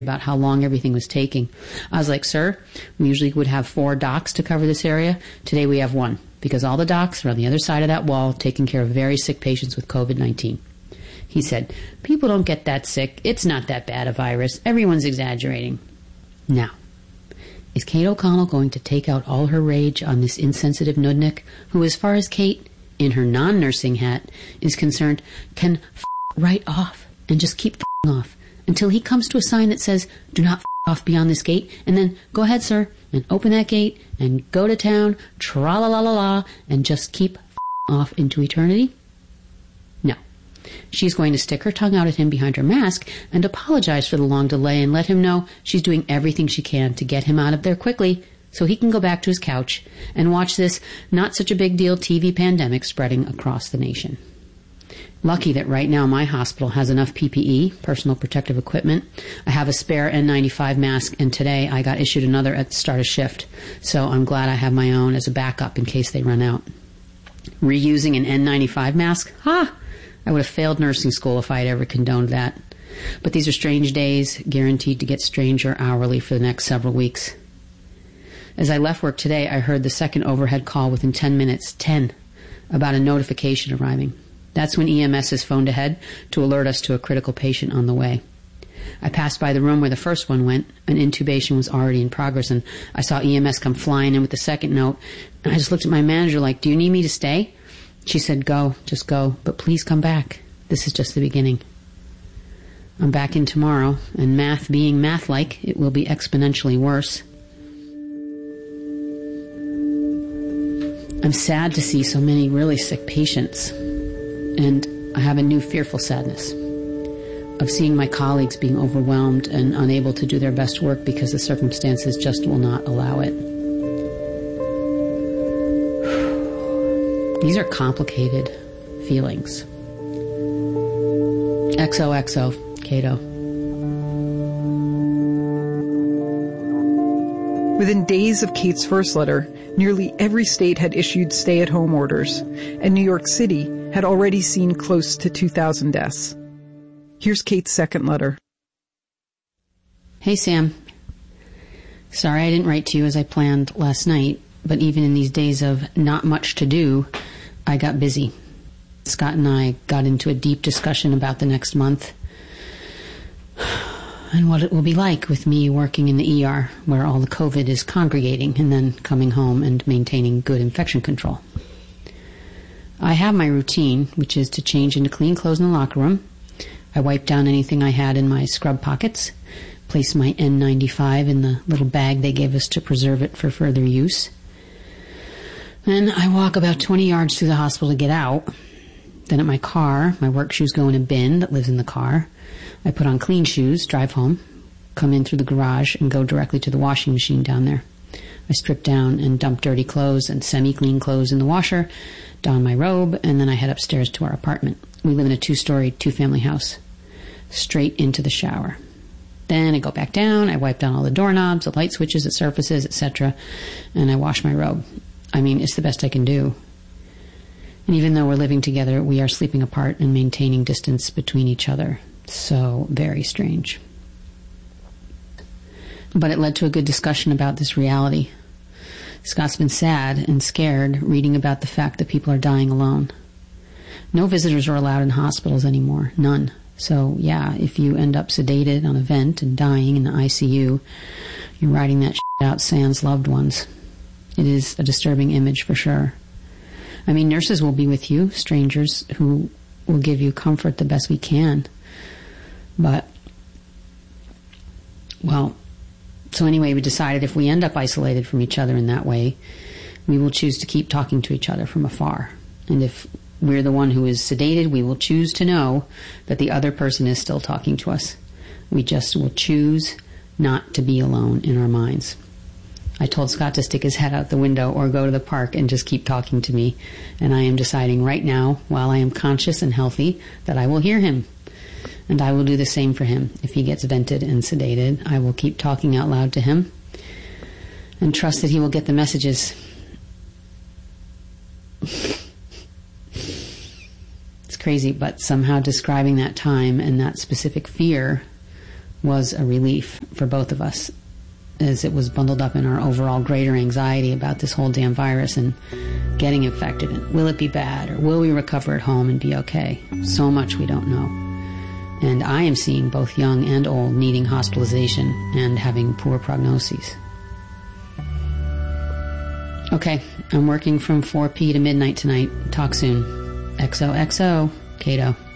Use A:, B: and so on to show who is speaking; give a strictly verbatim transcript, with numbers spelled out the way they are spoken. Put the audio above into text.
A: about how long everything was taking. I was like, sir, we usually would have four docs to cover this area. Today we have one because all the docs are on the other side of that wall taking care of very sick patients with covid nineteen. He said, people don't get that sick. It's not that bad a virus. Everyone's exaggerating. Now, is Kate O'Connell going to take out all her rage on this insensitive nudnik who, as far as Kate, in her non-nursing hat, is concerned, can f*** right off and just keep f***ing off until he comes to a sign that says, do not f*** off beyond this gate, and then go ahead, sir, and open that gate and go to town, tra-la-la-la-la, and just keep f***ing off into eternity? No. She's going to stick her tongue out at him behind her mask and apologize for the long delay and let him know she's doing everything she can to get him out of there quickly so he can go back to his couch and watch this not such a big deal T V pandemic spreading across the nation. Lucky that right now my hospital has enough P P E, personal protective equipment. I have a spare N ninety-five mask, and today I got issued another at the start of shift, so I'm glad I have my own as a backup in case they run out. Reusing an N ninety-five mask? Ha! I would have failed nursing school if I had ever condoned that. But these are strange days, guaranteed to get stranger hourly for the next several weeks. As I left work today, I heard the second overhead call within ten minutes, ten, about a notification arriving. That's when E M S is phoned ahead to alert us to a critical patient on the way. I passed by the room where the first one went. An intubation was already in progress, and I saw E M S come flying in with the second note. And I just looked at my manager like, do you need me to stay? She said, go, just go, but please come back. This is just the beginning. I'm back in tomorrow, and math being math-like, it will be exponentially worse. I'm sad to see so many really sick patients, and I have a new fearful sadness of seeing my colleagues being overwhelmed and unable to do their best work because the circumstances just will not allow it. These are complicated feelings. X O X O, Cato.
B: Within days of Kate's first letter, nearly every state had issued stay-at-home orders, and New York City had already seen close to two thousand deaths. Here's Kate's second letter.
A: Hey, Sam. Sorry I didn't write to you as I planned last night, but even in these days of not much to do, I got busy. Scott and I got into a deep discussion about the next month and what it will be like with me working in the E R where all the COVID is congregating and then coming home and maintaining good infection control. I have my routine, which is to change into clean clothes in the locker room. I wipe down anything I had in my scrub pockets, place my N ninety-five in the little bag they gave us to preserve it for further use. Then I walk about twenty yards through the hospital to get out. Then at my car, my work shoes go in a bin that lives in the car. I put on clean shoes, drive home, come in through the garage, and go directly to the washing machine down there. I strip down and dump dirty clothes and semi-clean clothes in the washer, don my robe, and then I head upstairs to our apartment. We live in a two-story, two-family house. Straight into the shower. Then I go back down, I wipe down all the doorknobs, the light switches, the surfaces, et cetera, and I wash my robe. I mean, it's the best I can do. And even though we're living together, we are sleeping apart and maintaining distance between each other. So very strange. But it led to a good discussion about this reality. Scott's been sad and scared reading about the fact that people are dying alone. No visitors are allowed in hospitals anymore. None. So, yeah, if you end up sedated on a vent and dying in the I C U, you're writing that shit out sans loved ones. It is a disturbing image for sure. I mean, nurses will be with you, strangers who will give you comfort the best we can. But, well, so anyway, we decided if we end up isolated from each other in that way, we will choose to keep talking to each other from afar. And if we're the one who is sedated, we will choose to know that the other person is still talking to us. We just will choose not to be alone in our minds. I told Scott to stick his head out the window or go to the park and just keep talking to me. And I am deciding right now, while I am conscious and healthy, that I will hear him. And I will do the same for him. If he gets vented and sedated, I will keep talking out loud to him and trust that he will get the messages. It's crazy, but somehow describing that time and that specific fear was a relief for both of us, as it was bundled up in our overall greater anxiety about this whole damn virus and getting infected. And will it be bad, or will we recover at home and be okay? So much we don't know. And I am seeing both young and old needing hospitalization and having poor prognoses. Okay, I'm working from four p.m. to midnight tonight. Talk soon. X O X O, Cato.